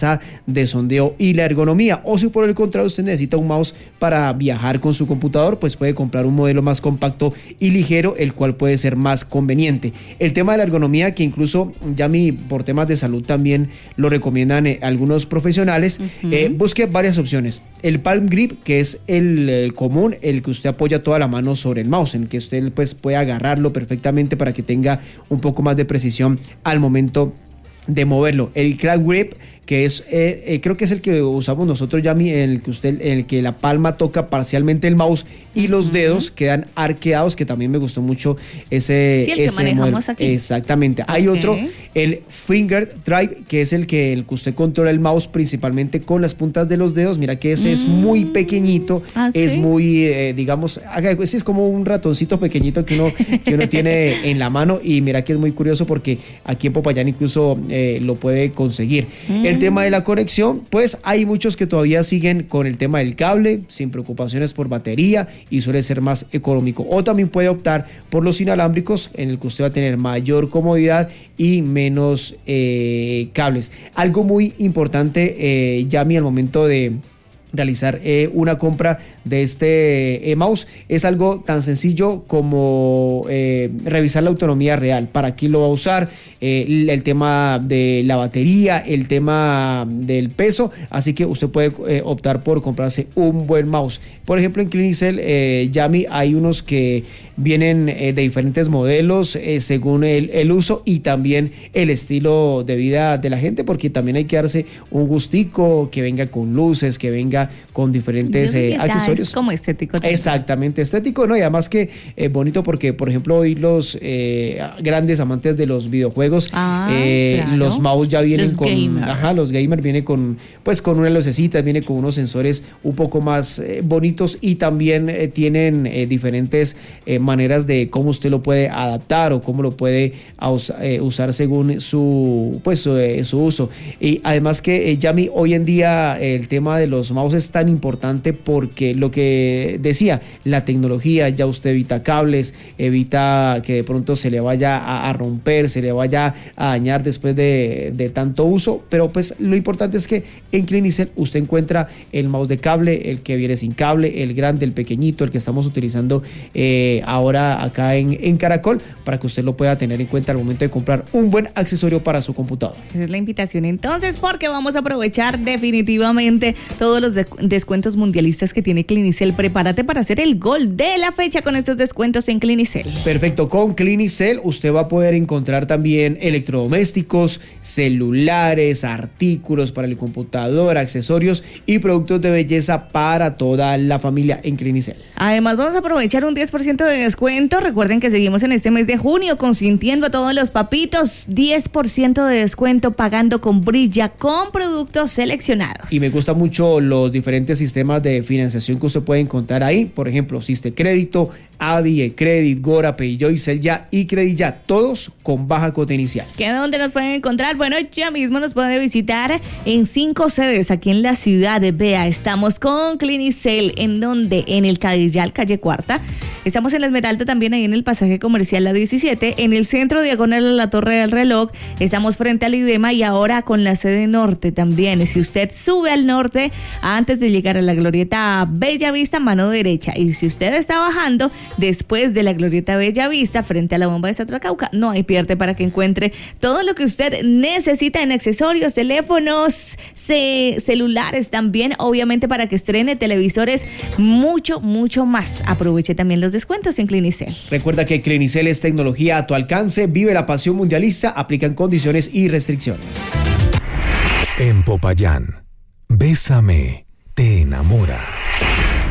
tasa de sondeo y la ergonomía. O si por el contrario usted necesita un mouse para viajar con su computador, pues puede comprar un modelo más compacto y ligero, el cual puede ser más conveniente. El tema de la ergonomía, que incluso ya por temas de salud también lo recomiendan algunos profesionales, busque varias opciones. El Palm Grip, que es el común, el que usted apoya toda la mano sobre el mouse, en el que usted pues puede agarrarlo perfectamente para que tenga un poco más de precisión al momento de moverlo. El Crack Grip, que es creo que es el que usamos nosotros, Yami, en el que la palma toca parcialmente el mouse y los dedos quedan arqueados, que también me gustó mucho ese que manejamos modelo. Aquí. Exactamente. Hay otro, el Finger Drive, que es el que usted controla el mouse principalmente con las puntas de los dedos. Mira que ese es muy pequeñito, es muy, digamos, ese es como un ratoncito pequeñito que uno tiene en la mano, y mira que es muy curioso porque aquí en Popayán incluso lo puede conseguir. El tema de la conexión, pues hay muchos que todavía siguen con el tema del cable, sin preocupaciones por batería, y suele ser más económico. O también puede optar por los inalámbricos, en el que usted va a tener mayor comodidad y menos cables. Algo muy importante, Yami, al momento de realizar una compra de este mouse, es algo tan sencillo como revisar la autonomía real, para qué lo va a usar, el tema de la batería, el tema del peso, así que usted puede optar por comprarse un buen mouse. Por ejemplo, en Clinicel, Yami, hay unos que vienen de diferentes modelos según el uso y también el estilo de vida de la gente, porque también hay que darse un gustico, que venga con luces, que venga con diferentes accesorios. Es como estético también. Exactamente, estético, ¿no? Y además que bonito, porque por ejemplo hoy los grandes amantes de los videojuegos, claro, los mouse ya vienen los gamers vienen con una lucecita, viene con unos sensores un poco más bonitos, y también tienen diferentes maneras de cómo usted lo puede adaptar o cómo lo puede usar según su uso. Y además que Yami, hoy en día el tema de los mouse es tan importante, porque lo que decía, la tecnología, ya usted evita cables, evita que de pronto se le vaya a romper, se le vaya a dañar después de tanto uso. Pero pues lo importante es que en Clinicel usted encuentra el mouse de cable, el que viene sin cable, el grande, el pequeñito, el que estamos utilizando ahora acá en Caracol, para que usted lo pueda tener en cuenta al momento de comprar un buen accesorio para su computador. Esa es la invitación entonces, porque vamos a aprovechar definitivamente todos los descuentos mundialistas que tiene Clinicel. Prepárate para hacer el gol de la fecha con estos descuentos en Clinicel. Perfecto, con Clinicel usted va a poder encontrar también electrodomésticos, celulares, artículos para el computador, accesorios y productos de belleza para toda la familia en Clinicel. Además vamos a aprovechar un 10% de descuento. Recuerden que seguimos en este mes de junio consintiendo a todos los papitos. 10% de descuento pagando con Brilla, con productos seleccionados. Y me gusta mucho los diferentes sistemas de financiación que usted puede encontrar ahí. Por ejemplo, Siste Crédito, Adi, Credit, Gora, Payjoy, Celya y Credit Ya, todos con baja cuota inicial. ¿Qué dónde nos pueden encontrar? Bueno, ya mismo nos puede visitar en 5 sedes aquí en la ciudad de Vea. Estamos con Clinicel, en donde en el Cadillal, calle Cuarta. Estamos en la Esmeralda también, ahí en el pasaje comercial La 17, en el centro diagonal a la Torre del Reloj. Estamos frente al IDEMA y ahora con la sede norte también. Si usted sube al norte antes de llegar a la glorieta Bella Vista, mano derecha. Y si usted está bajando después de la glorieta Bella Vista, frente a la bomba de Centro Cauca, no hay pierde para que encuentre todo lo que usted necesita en accesorios, teléfonos, celulares también, obviamente para que estrene televisores, mucho más. Aproveche también los descuentos en Clinicel. Recuerda que Clinicel es tecnología a tu alcance. Vive la pasión mundialista. Aplican condiciones y restricciones. En Popayán, Bésame te enamora.